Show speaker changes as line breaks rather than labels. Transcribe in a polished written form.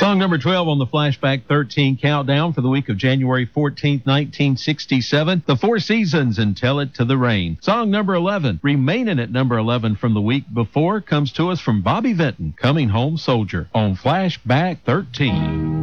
Song number 12 on the Flashback 13 countdown for the week of January 14th, 1967. The Four Seasons and Tell It to the Rain. Song number 11, remaining at number 11 from the week before, comes to us from Bobby Vinton, Coming Home Soldier, on Flashback 13.